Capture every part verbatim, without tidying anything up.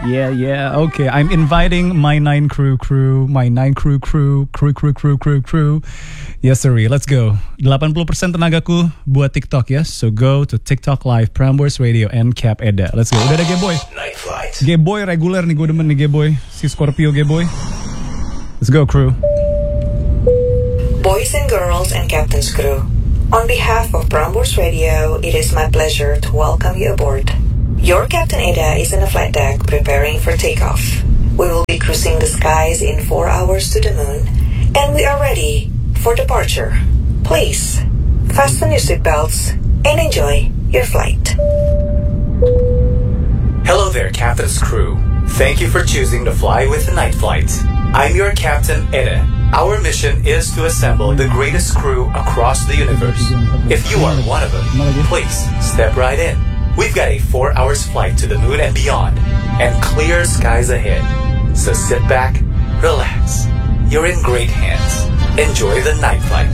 Yeah, yeah, okay. I'm inviting my nine crew crew, my nine crew crew, crew crew crew crew crew. Yes, sir. Let's go. delapan puluh persen tenagaku buat TikTok ya. So go to TikTok Live, Prambors Radio, and Cap Eda. Let's go. Udah ada G-Boy. Night Flight. G-Boy reguler nih, gue demen nih G-Boy. Si Scorpio G-Boy. Let's go, crew. Boys and girls and Captain's crew. On behalf of Prambors Radio, it is my pleasure to welcome you aboard. Your Captain Eda is on the flight deck preparing for takeoff. We will be cruising the skies in four hours to the moon, and we are ready for departure. Please, fasten your seatbelts and enjoy your flight. Hello there, Captain's crew. Thank you for choosing to fly with the Night Flight. I'm your Captain Eda. Our mission is to assemble the greatest crew across the universe. If you are one of them, please step right in. We've got a four hours flight to the moon and beyond, and clear skies ahead. So sit back, relax. You're in great hands. Enjoy the Night Flight.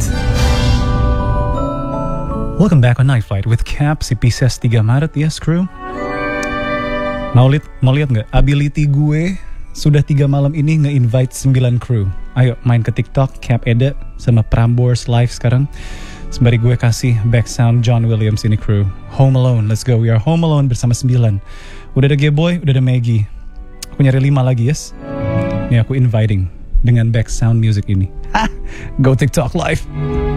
Welcome back on Night Flight with Cap, si Pisces tiga Maret, yes crew. Mau lihat mau lihat nggak? Ability gue sudah tiga malam ini nge-invite sembilan crew. Ayo main ke TikTok, Cap Eda sama Prambors Live sekarang. Sembari gue kasih back sound John Williams ini crew. Home Alone, let's go. We are Home Alone bersama sembilan. Udah ada G-Boy, udah ada Maggie. Aku nyari lima lagi, yes. Ini aku inviting dengan back sound music ini. Go TikTok Live.